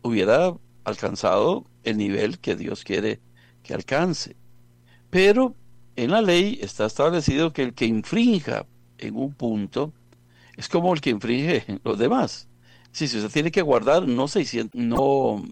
hubiera alcanzado el nivel que Dios quiere que alcance. Pero en la ley está establecido que el que infrinja en un punto es como el que infringe en los demás. Si usted tiene que guardar no 600, no